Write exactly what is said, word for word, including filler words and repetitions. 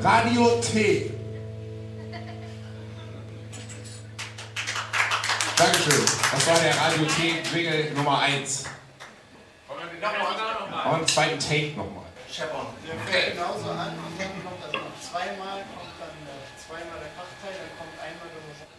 Radio T. Dankeschön. Das war der Radio T-Jingle Nummer eins. Und einen zweiten Take nochmal. Scheppern. Der fängt genauso an und dann kommt das noch zweimal, kommt dann zweimal der Kraftteil, dann kommt einmal der Musik.